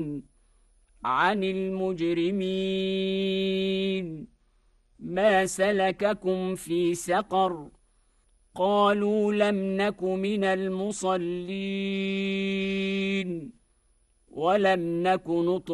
عن المجرمين ما سلككم في سقر قالوا لم نك من المصلين ولم نك نطعم